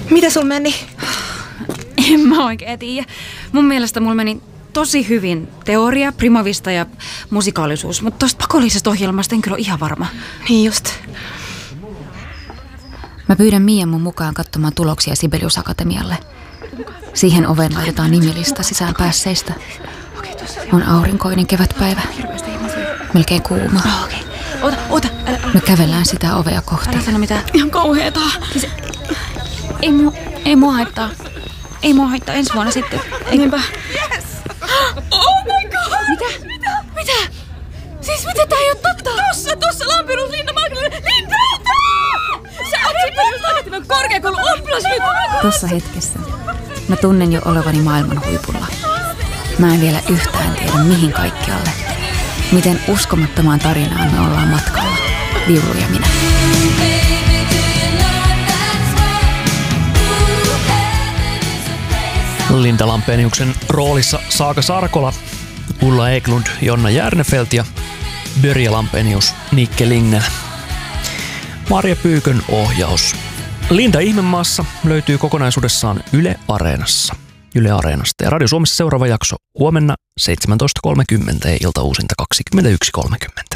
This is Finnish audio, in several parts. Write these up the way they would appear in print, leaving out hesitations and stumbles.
Mitä sul meni? En mä oikein tiedä. Mun mielestä mulla meni tosi hyvin teoria, primavista ja musikaalisuus, mutta tosta pakollisesta ohjelmasta en kyllä ole ihan varma. Niin just. Mä pyydän Mian mun mukaan katsomaan tuloksia Sibelius Akatemialle. Siihen oveen laitetaan nimilista sisään päässeistä. On aurinkoinen kevätpäivä. Melkein kuuma. Oota. Me kävellään sitä ovea kohti. Älä sano mitään. Ihan kauheeta. Siis, ei mua haittaa. Ei mua haittaa ensi vuonna sitten. Niinpä. Oh my god! Mitä? Siis mitä tää ei oo totta? Tossa Lampinus Linda Magdalena. Linda! Sä oot Sibelius Akatemian korkeakoulun oppilas nyt! Tossa hetkessä mä tunnen jo olevani maailman huipulla. Mä en vielä yhtään tiedä mihin kaikkialle. Miten uskomattomaan tarinaan me ollaan matkalla. Viulu ja minä. Linda Lampeniuksen roolissa Saaka Sarkola, Ulla Eklund, Jonna Järnefelt ja Börje Lampenius, Nikke Lignell. Marja Pyykön ohjaus. Linda Ihmemaassa löytyy kokonaisuudessaan Yle Areenasta. Ja Radio Suomessa seuraava jakso huomenna 17.30 ja iltauusinta 21.30.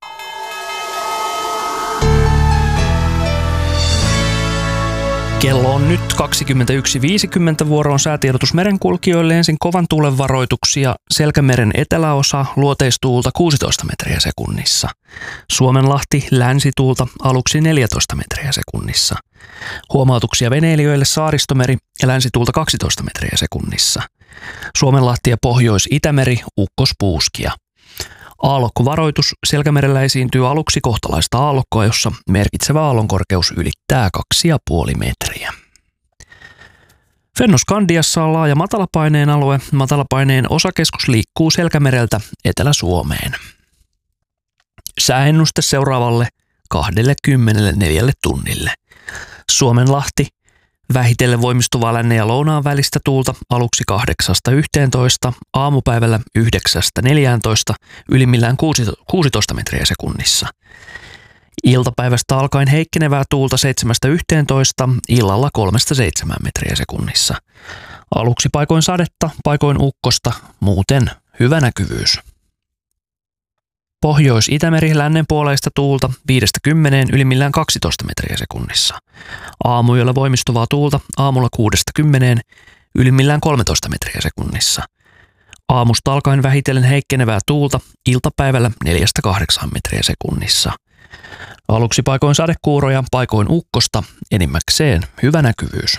Kello on nyt 21.50, vuoro on säätiedotus merenkulkijoille. Ensin kovan tuulen varoituksia. Selkämeren eteläosa luoteistuulta 16 metriä sekunnissa. Suomenlahti länsituulta aluksi 14 metriä sekunnissa. Huomautuksia veneilijöille Saaristomeri ja länsituulta 12 metriä sekunnissa. Suomenlahti ja Pohjois-Itämeri ukkospuuskia. Aallokkovaroitus. Selkämerellä esiintyy aluksi kohtalaista aallokkoa, jossa merkitsevä aallonkorkeus ylittää 2,5 metriä. Fennoskandiassa on laaja matalapaineen alue. Matalapaineen osakeskus liikkuu Selkämereltä Etelä-Suomeen. Sääennuste seuraavalle 24 tunnille. Suomenlahti. Vähitellen voimistuvaa lännen ja lounaan välistä tuulta aluksi 8-11, aamupäivällä 9-14, ylimmillään 16 metriä sekunnissa. Iltapäivästä alkaen heikkenevää tuulta 7-11, illalla 3-7 metriä sekunnissa. Aluksi paikoin sadetta, paikoin ukkosta, muuten hyvä näkyvyys. Pohjois-Itämeri lännen puoleista tuulta 5-10, ylimmillään 12 metriä sekunnissa. Aamuyöllä voimistuvaa tuulta aamulla 6-10, ylimmillään 13 metriä sekunnissa. Aamusta alkaen vähitellen heikkenevää tuulta iltapäivällä 4-8 metriä sekunnissa. Aluksi paikoin sadekuuroja, paikoin ukkosta, enimmäkseen hyvä näkyvyys.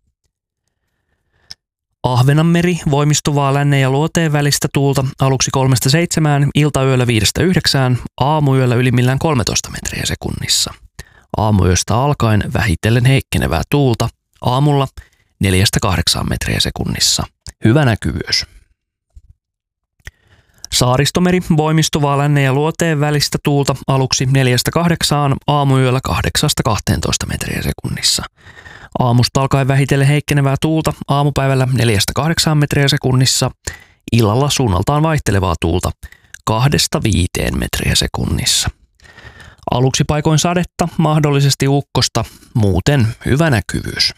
Ahvenanmeri voimistuvaa lännen ja luoteen välistä tuulta aluksi 3-7, iltayöllä 5-9, aamuyöllä ylimmillään 13 metriä sekunnissa. Aamuyöstä alkaen vähitellen heikkenevää tuulta aamulla 4-8 metriä sekunnissa. Hyvä näkyvyys. Saaristomeri voimistuvaa lännen ja luoteen välistä tuulta aluksi 4-8, aamuyöllä 8-12 metriä sekunnissa. Aamusta alkaen vähitellen heikkenevää tuulta aamupäivällä 4-8 metriä sekunnissa, illalla suunnaltaan vaihtelevaa tuulta 2-5 metriä sekunnissa. Aluksi paikoin sadetta, mahdollisesti ukkosta, muuten hyvä näkyvyys.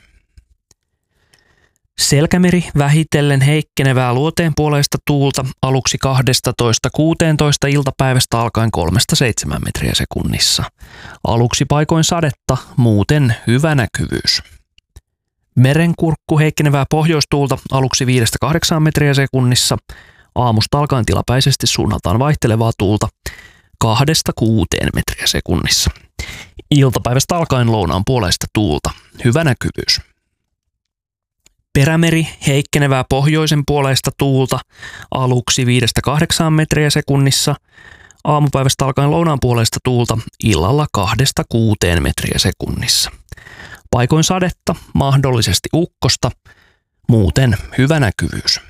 Selkämeri vähitellen heikkenevää luoteen puoleista tuulta aluksi 12-16, iltapäivästä alkaen 3-7 metriä sekunnissa. Aluksi paikoin sadetta, muuten hyvä näkyvyys. Merenkurkku heikkenevää pohjoistuulta aluksi 5-8 metriä sekunnissa, aamusta alkaen tilapäisesti suunnaltaan vaihtelevaa tuulta 2-6 metriä sekunnissa. Iltapäivästä alkaen lounaan puoleista tuulta, hyvä näkyvyys. Perämeri heikkenevää pohjoisen puoleista tuulta aluksi 5-8 metriä sekunnissa, aamupäivästä alkaen lounaan puoleista tuulta illalla 2-6 metriä sekunnissa. Paikoin sadetta, mahdollisesti ukkosta, muuten hyvä näkyvyys.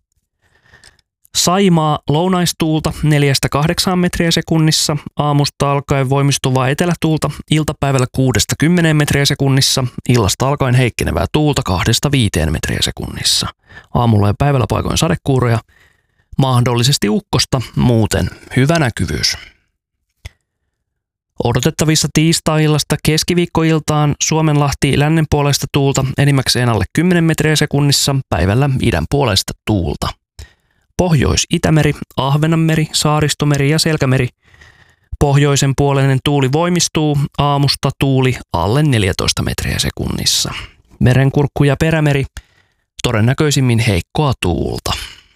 Saimaa lounaistuulta 4-8 metriä sekunnissa, aamusta alkaen voimistuvaa etelätuulta iltapäivällä 6-10 metriä sekunnissa, illasta alkaen heikkenevää tuulta 2-5 metriä sekunnissa. Aamulla ja päivällä paikoin sadekuuroja, mahdollisesti ukkosta, muuten hyvä näkyvyys. Odotettavissa tiistai-illasta keskiviikkoiltaan Suomenlahti lännen puolesta tuulta enimmäkseen alle 10 metriä sekunnissa, päivällä idän puolesta tuulta. Pohjois-Itämeri, Ahvenanmeri, Saaristomeri ja Selkämeri. Pohjoisen puoleinen tuuli voimistuu, aamusta tuuli alle 14 metriä sekunnissa. Merenkurkku ja Perämeri, todennäköisimmin heikkoa tuulta.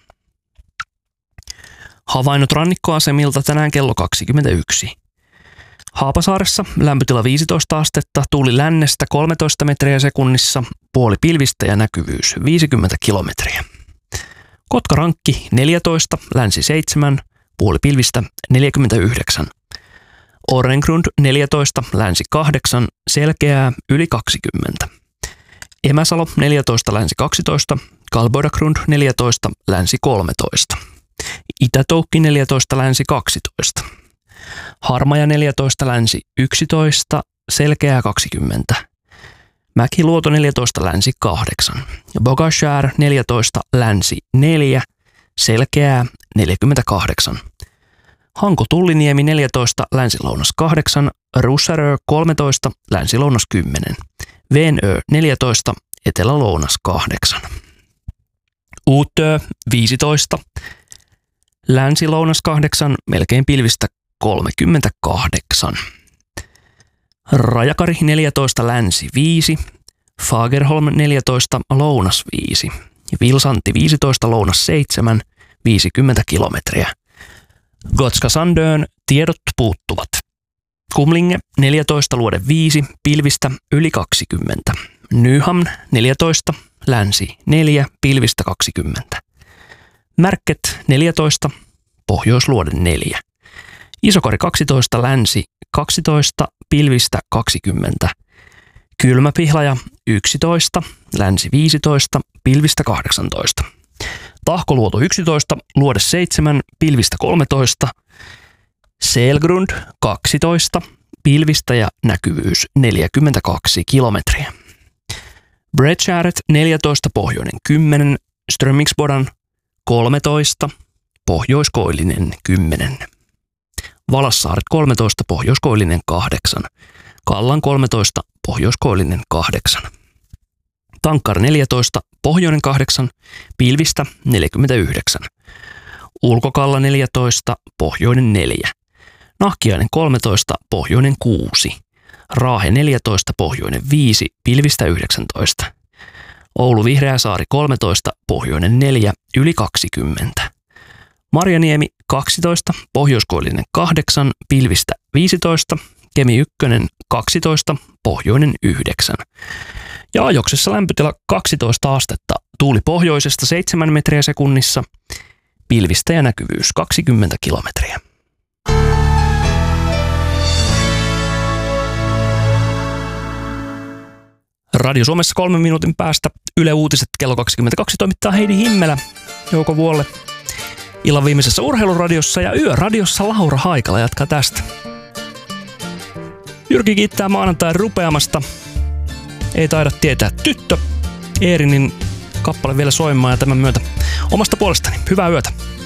Havainnot rannikkoasemilta tänään kello 21. Haapasaaressa lämpötila 15 astetta, tuuli lännestä 13 metriä sekunnissa, puoli pilvistä ja näkyvyys 50 kilometriä. Kotkarankki 14, länsi 7, puoli pilvistä 49. Orrengrund 14, länsi 8, selkeää yli 20. Emäsalo 14, länsi 12, Kalbodagrund 14, länsi 13. Itätoukki 14, länsi 12. Harmaja 14, länsi 11, selkeää 20. Mäkiluoto 14, länsi 8. Bogashär 14, länsi 4, selkeää 48. Hanko-Tulliniemi 14, länsi-lounas 8, Russarö 13, länsi-lounas 10. Venö 14, etelä-lounas 8. Uutö 15, länsi-lounas 8, melkein pilvistä 38. Rajakari 14, länsi 5, Fagerholm 14, lounas 5. Vilsantti 15, lounas 7, 50 kilometriä. Gotska Sandön tiedot puuttuvat. Kumlinge 14, luode 5, pilvistä yli 20. Nyhamn 14, länsi 4, pilvistä 20. Märket 14, pohjoisluode 4. Isokari 12, länsi 12, pilvistä 20. Kylmäpihlaja 11, länsi 15, pilvistä 18. Tahkoluoto 11, luode 7, pilvistä 13. Selgrund 12, pilvistä ja näkyvyys 42 kilometriä. Bredskäret 14, pohjoinen 10, Strömingsbodan 13, pohjoiskoillinen 10. Valassaaret 13, pohjoiskoillinen 8. Kallan 13, pohjoiskoillinen 8. Tankkar 14, pohjoinen 8, pilvistä 49. Ulkokalla 14, pohjoinen 4. Nahkiainen 13, pohjoinen 6. Raahe 14, pohjoinen 5, pilvistä 19. Oulu Vihreäsaari 13, pohjoinen 4, yli 20. Marjaniemi 12, pohjoiskoillinen 8, pilvistä 15. Kemi 1 12, pohjoinen 9. Ja Ajoksessa lämpötila 12 astetta, tuuli pohjoisesta 7 metriä sekunnissa, pilvistä ja näkyvyys 20 kilometriä. Radio Suomessa 3 minuutin päästä Yle Uutiset kello 22 toimittaa Heidi Himmelä Jouko Vuolle. Illan viimeisessä urheiluradiossa ja yöradiossa Laura Haikala jatkaa tästä. Jyrki kiittää maanantain rupeamasta. Ei taida tietää tyttö. Eerinin kappale vielä soimaan ja tämän myötä omasta puolestani hyvää yötä.